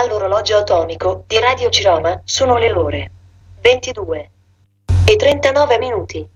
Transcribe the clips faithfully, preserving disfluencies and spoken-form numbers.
Dall'orologio atomico di Radio Ciroma sono le ore ventidue e trentanove minuti.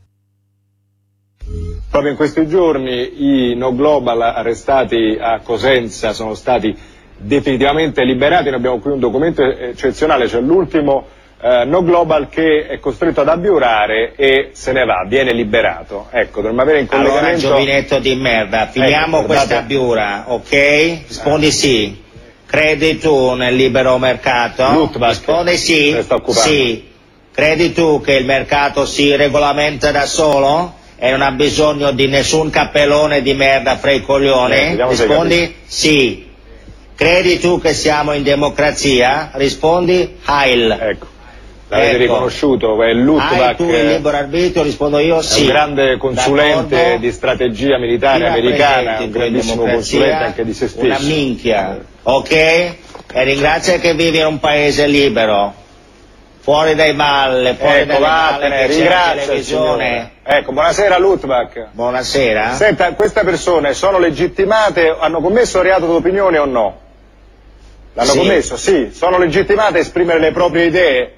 Proprio in questi giorni i no global arrestati a Cosenza sono stati definitivamente liberati. Noi abbiamo qui un documento eccezionale, cioè l'ultimo eh, no global che è costretto ad abiurare e se ne va, viene liberato. Ecco, dovremmo avere in collegamento... Allora, giovinetto di merda, finiamo ecco, questa date... abiura, ok? Rispondi ah. sì. Credi tu nel libero mercato? Luttwak, rispondi sì. Sì. Credi tu che il mercato si regolamenta da solo? E non ha bisogno di nessun cappellone di merda fra i coglioni? Eh, rispondi sì. Credi tu che siamo in democrazia? Rispondi Heil. Ecco, l'avete ecco. riconosciuto, è Luttwak. Hai tu il libero arbitrio? Rispondo io sì. È un grande consulente d'accordo? Di strategia militare americana, un grandissimo consulente anche di se stesso. Una minchia, ok? E ringrazia che vivi in un paese libero. Fuori dai balle, fuori ecco, dalle vattene, balle, ringrazia la televisione. Ecco, buonasera Luttwak. Buonasera. Senta, queste persone sono legittimate, hanno commesso reato d'opinione o no? L'hanno sì. commesso? Sì. Sono legittimate a esprimere le proprie idee?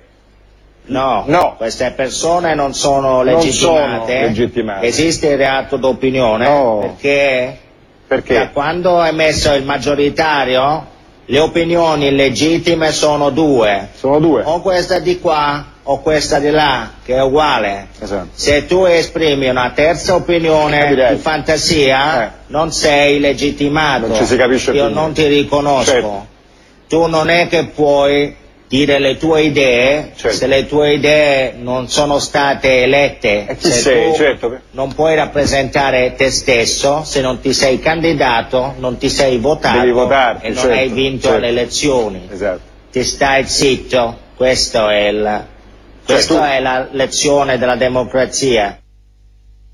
No, no. Queste persone non sono legittimate. Non sono legittimate. Esiste il reato d'opinione? No. Perché? Perché? Da quando è messo il maggioritario, le opinioni legittime sono due. Sono due. O questa di qua o questa di là, che è uguale. Esatto. Se tu esprimi una terza opinione di fantasia, eh. non sei legittimato. Non ci si capisce Io più. non ti riconosco. Certo. Tu non è che puoi dire le tue idee, certo. se le tue idee non sono state elette, e chi se sei, tu certo. non puoi rappresentare te stesso, se non ti sei candidato, non ti sei votato Devi votarti, e non certo, hai vinto certo. le elezioni. Esatto. Ti stai zitto, questo è il, questa cioè, tu... è la lezione della democrazia.